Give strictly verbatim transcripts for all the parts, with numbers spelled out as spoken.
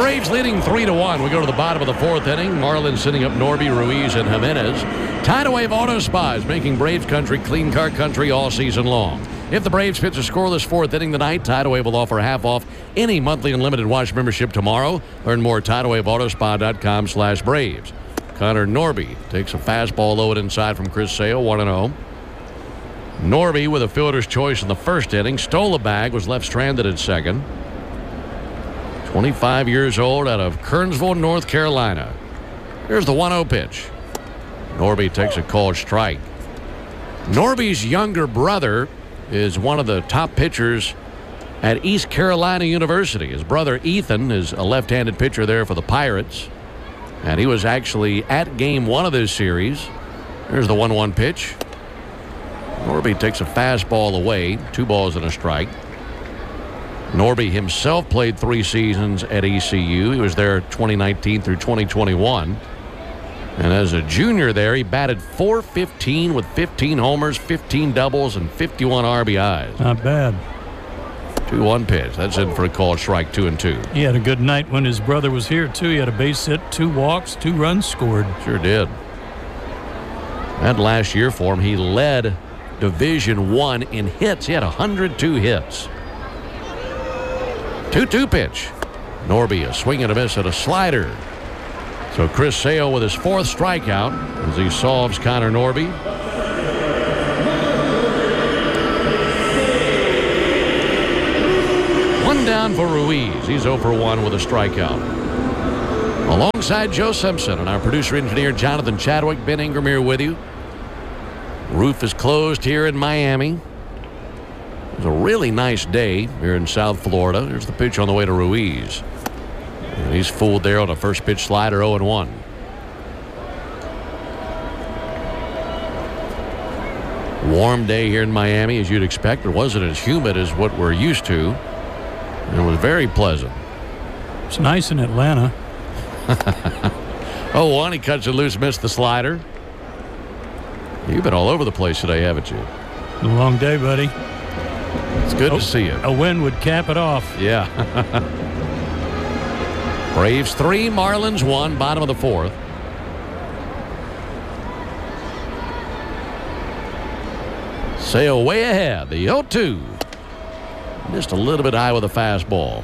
Braves leading three to one. We go to the bottom of the fourth inning. Marlins sending up Norby, Ruiz, and Jimenez. Tidal Wave Auto Spa is making Braves country clean car country all season long. If the Braves pitch a scoreless fourth inning tonight, Tidal Wave will offer half off any monthly unlimited wash membership tomorrow. Learn more at tidal wave auto spa dot com slash Braves. Connor Norby takes a fastball low and inside from Chris Sale, one and oh. Norby with a fielder's choice in the first inning. Stole a bag, was left stranded at second. twenty-five years old, out of Kernsville, North Carolina. Here's the one oh pitch. Norby takes a called strike. Norby's younger brother is one of the top pitchers at East Carolina University. His brother Ethan is a left-handed pitcher there for the Pirates. And he was actually at game one of this series. There's the one one pitch. Norby takes a fastball away. Two balls and a strike. Norby himself played three seasons at E C U. He was there twenty nineteen through twenty twenty-one. And as a junior there, he batted four fifteen with fifteen homers, fifteen doubles, and fifty-one R B Is. Not bad. two one pitch. That's in for a called strike, two and two. He had a good night when his brother was here, too. He had a base hit, two walks, two runs scored. Sure did. That last year for him, he led Division One in hits. He had one hundred two hits. two two pitch. Norby a swing and a miss at a slider. So Chris Sale with his fourth strikeout as he solves Connor Norby. One down for Ruiz. He's oh for one with a strikeout. Alongside Joe Simpson and our producer-engineer Jonathan Chadwick, Ben Ingram here with you. Roof is closed here in Miami. It was a really nice day here in South Florida. There's the pitch on the way to Ruiz. And he's fooled there on a first pitch slider, oh and one. Warm day here in Miami, as you'd expect. It wasn't as humid as what we're used to. And it was very pleasant. It's nice in Atlanta. oh one, he cuts it loose, missed the slider. You've been all over the place today, haven't you? A long day, buddy. It's good oh, to see you. A win would cap it off. Yeah. Braves three, Marlins one, bottom of the fourth. Sale way ahead. The oh two. Just a little bit high with a fastball.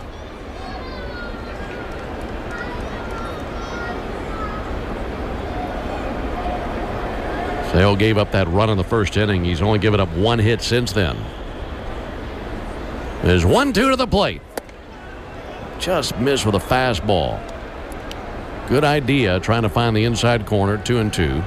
Sale gave up that run in the first inning. He's only given up one hit since then. There's one two to the plate. Just missed with a fastball. Good idea trying to find the inside corner, two and two.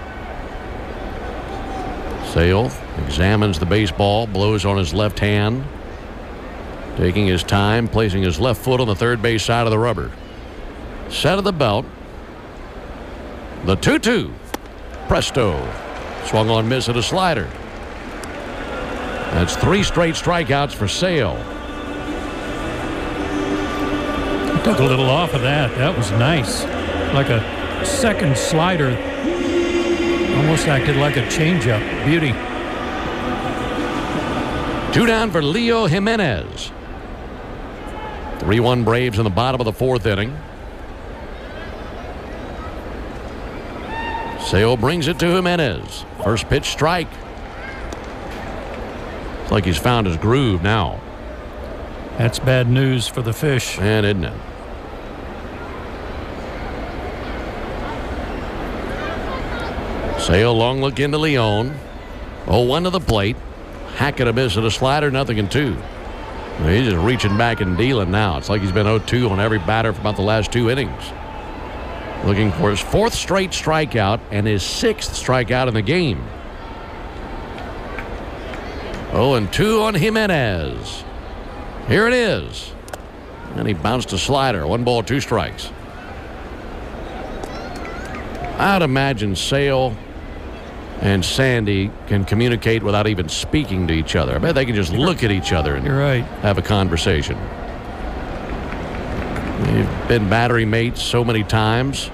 Sale examines the baseball, blows on his left hand. Taking his time, placing his left foot on the third base side of the rubber. Set of the belt. The two two. Presto. Swung on, miss at a slider. That's three straight strikeouts for Sale. Took a little off of that. That was nice. Like a second slider. Almost acted like a changeup. Beauty. Two down for Leo Jimenez. three one Braves in the bottom of the fourth inning. Sale brings it to Jimenez. First pitch strike. It's like he's found his groove now. That's bad news for the fish. And isn't it? Sale long look into Leon. oh one to the plate. Hackett a miss at a slider, nothing in two. He's just reaching back and dealing now. It's like he's been oh two on every batter for about the last two innings. Looking for his fourth straight strikeout and his sixth strikeout in the game. oh and two on Jimenez. Here it is. And he bounced a slider. One ball, two strikes. I'd imagine Sale and Sandy can communicate without even speaking to each other. I bet they can just look at each other and You're right. have a conversation. They've been battery mates so many times.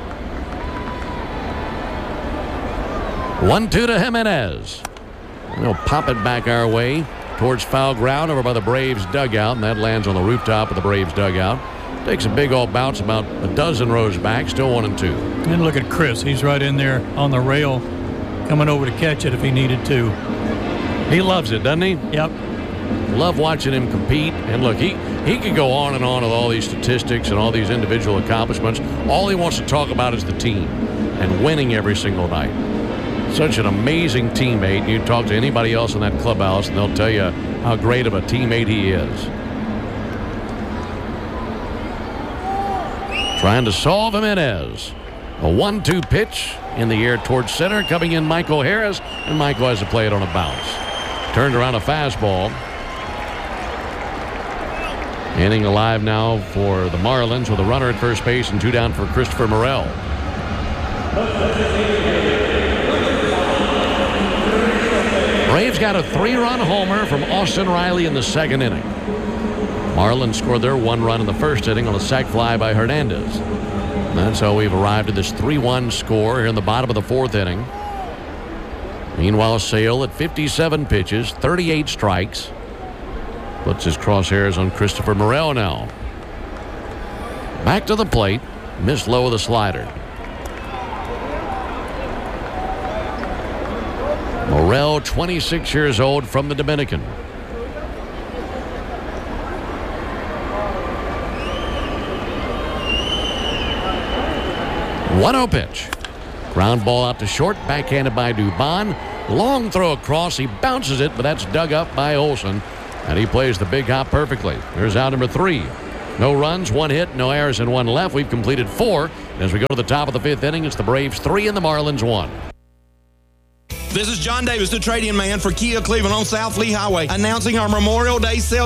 one two to Jimenez. They'll pop it back our way towards foul ground over by the Braves dugout, and that lands on the rooftop of the Braves dugout. Takes a big old bounce about a dozen rows back, still one and two. And look at Chris. He's right in there on the rail, coming over to catch it if he needed to. He loves it, doesn't he? Yep. Love watching him compete. And look, he, he could go on and on with all these statistics and all these individual accomplishments. All he wants to talk about is the team and winning every single night. Such an amazing teammate. You talk to anybody else in that clubhouse, and they'll tell you how great of a teammate he is. Trying to solve Jimenez. A one two pitch in the air towards center. Coming in Michael Harris, and Michael has to play it on a bounce. Turned around a fastball. Inning alive now for the Marlins with a runner at first base and two down for Christopher Morel. Braves got a three-run homer from Austin Riley in the second inning. Marlins scored their one run in the first inning on a sac fly by Hernandez. And that's how we've arrived at this three one score here in the bottom of the fourth inning. Meanwhile, Sale at fifty-seven pitches, thirty-eight strikes. Puts his crosshairs on Christopher Morel now. Back to the plate. Missed low with a slider. Morel, twenty-six years old, from the Dominican. one oh pitch. Ground ball out to short, backhanded by Dubon. Long throw across. He bounces it, but that's dug up by Olson. And he plays the big hop perfectly. There's out number three. No runs, one hit, no errors, and one left. We've completed four. As we go to the top of the fifth inning, it's the Braves three and the Marlins one. This is John Davis, the trading man for Kia Cleveland on South Lee Highway, announcing our Memorial Day sale.